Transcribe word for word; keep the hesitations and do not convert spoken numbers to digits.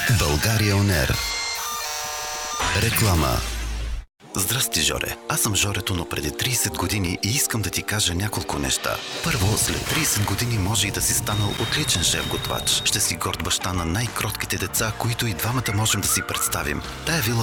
България Он Ер. Реклама. Здрасти, Жоре. Аз съм Жорето, но преди трийсет години и искам да ти кажа няколко неща. Първо, след трийсет години може и да си станал отличен шеф-готвач. Ще си горд баща на най-кротките деца, които и двамата можем да си представим. Тая вила